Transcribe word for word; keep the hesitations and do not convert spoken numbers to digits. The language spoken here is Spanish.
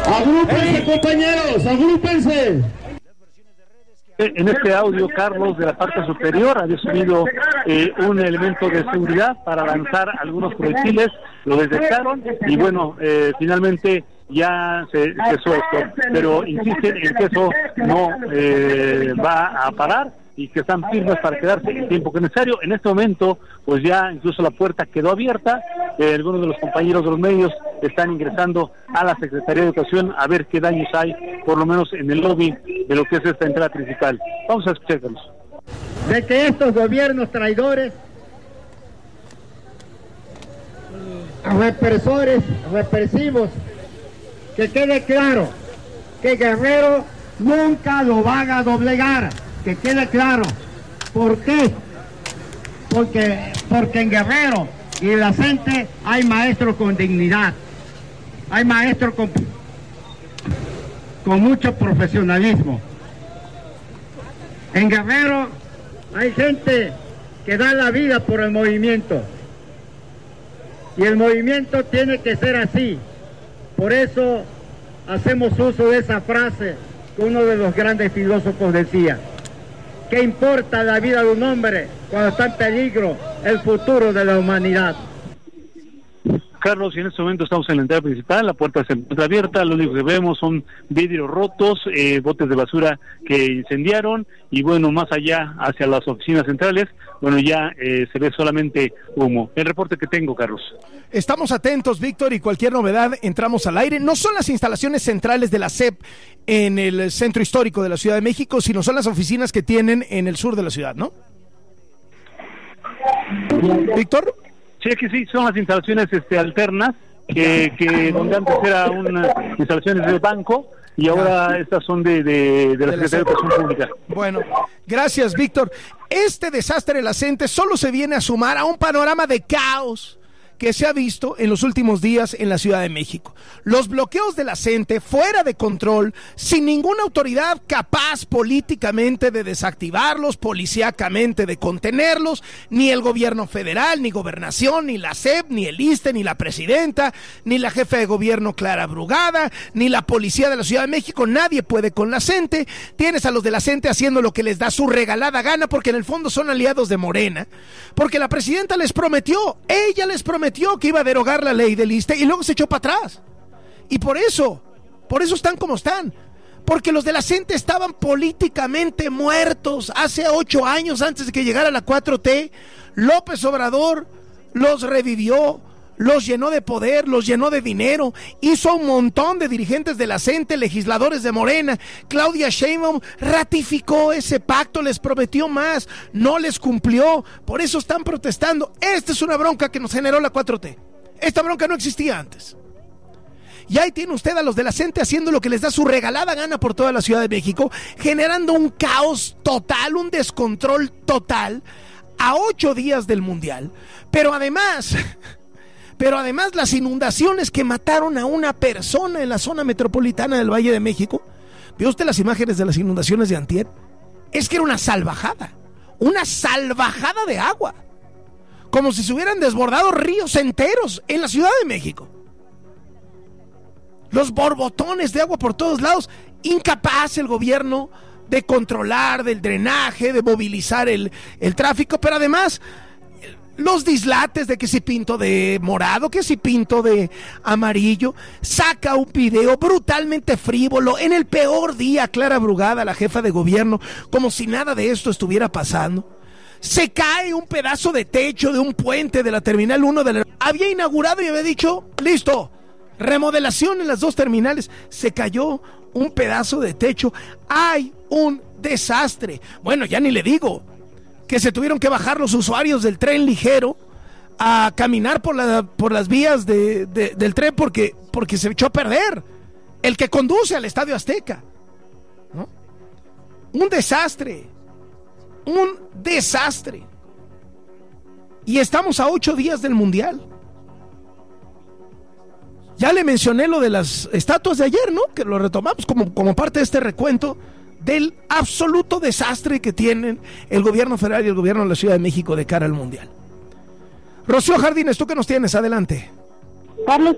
Agrúpense, compañeros, agrúpense. En este audio, Carlos, de la parte superior, había subido eh, un elemento de seguridad para lanzar algunos proyectiles, lo detectaron y bueno, eh, finalmente ya se cesó esto, pero insisten en que eso no eh, va a parar y que están firmes para quedarse el tiempo que es necesario. En este momento, pues ya incluso la puerta quedó abierta, eh, algunos de los compañeros de los medios están ingresando a la Secretaría de Educación a ver qué daños hay, por lo menos en el lobby de lo que es esta entrada principal. Vamos a escucharlos. De que estos gobiernos traidores, represores, represivos, que quede claro que Guerrero nunca lo van a doblegar, que quede claro. ¿Por qué? Porque, porque en Guerrero y en la gente hay maestros con dignidad, hay maestros con, con mucho profesionalismo. En Guerrero hay gente que da la vida por el movimiento y el movimiento tiene que ser así. Por eso hacemos uso de esa frase que uno de los grandes filósofos decía: ¿qué importa la vida de un hombre cuando está en peligro el futuro de la humanidad? Carlos, y en este momento estamos en la entrada principal, la puerta se encuentra abierta, lo único que vemos son vidrios rotos, eh, botes de basura que incendiaron, y bueno, más allá, hacia las oficinas centrales, bueno, ya eh, se ve solamente humo. El reporte que tengo, Carlos. Estamos atentos, Víctor, y cualquier novedad entramos al aire. No son las instalaciones centrales de la S E P en el centro histórico de la Ciudad de México, sino son las oficinas que tienen en el sur de la ciudad, ¿no? Víctor. Sí, que sí, son las instalaciones este, alternas, que, que donde antes era unas instalaciones de banco, y ahora estas son de, de, de la Secretaría de Educación Pública. Bueno, gracias, Víctor. Este desastre en la C E N T E solo se viene a sumar a un panorama de caos que se ha visto en los últimos días en la Ciudad de México. Los bloqueos de la C E N T E fuera de control, sin ninguna autoridad capaz políticamente de desactivarlos, policíacamente de contenerlos, ni el gobierno federal, ni gobernación, ni la S E P, ni el I S S S T E, ni la presidenta, ni la jefa de gobierno Clara Brugada, ni la policía de la Ciudad de México. Nadie puede con la C E N T E. Tienes a los de la C E N T E haciendo lo que les da su regalada gana, porque en el fondo son aliados de Morena, porque la presidenta les prometió, ella les prometió que iba a derogar la ley del I S S S T E y luego se echó para atrás. Y por eso, por eso están como están. Porque los de la C E N T E estaban políticamente muertos hace ocho años antes de que llegara la cuatro T. López Obrador los revivió, los llenó de poder, los llenó de dinero, hizo un montón de dirigentes de la C E N T E, legisladores de Morena. Claudia Sheinbaum ratificó ese pacto, les prometió más, no les cumplió, por eso están protestando. Esta es una bronca que nos generó la cuatro T. Esta bronca no existía antes. Y ahí tiene usted a los de la C E N T E haciendo lo que les da su regalada gana por toda la Ciudad de México, generando un caos total, un descontrol total, a ocho días del Mundial. Pero además... Pero además las inundaciones que mataron a una persona en la zona metropolitana del Valle de México. ¿Vio usted las imágenes de las inundaciones de antier? Es que era una salvajada, una salvajada de agua. Como si se hubieran desbordado ríos enteros en la Ciudad de México. Los borbotones de agua por todos lados. Incapaz el gobierno de controlar, del drenaje, de movilizar el, el tráfico, pero además... los dislates de que si pinto de morado, que si pinto de amarillo. Saca un video brutalmente frívolo en el peor día, Clara Brugada, la jefa de gobierno, como si nada de esto estuviera pasando. Se cae un pedazo de techo de un puente de la Terminal uno de la... Había inaugurado y había dicho, listo, remodelación en las dos terminales. Se cayó un pedazo de techo. Hay un desastre. Bueno, ya ni le digo que se tuvieron que bajar los usuarios del tren ligero a caminar por, la, por las vías de, de, del tren porque, porque se echó a perder el que conduce al Estadio Azteca, ¿no? Un desastre, un desastre. Y estamos a ocho días del Mundial. Ya le mencioné lo de las estatuas de ayer, ¿no? Que lo retomamos como, como parte de este recuento del absoluto desastre que tienen el gobierno federal y el gobierno de la Ciudad de México de cara al Mundial. Rocío Jardines, ¿tú qué nos tienes? Adelante. Carlos,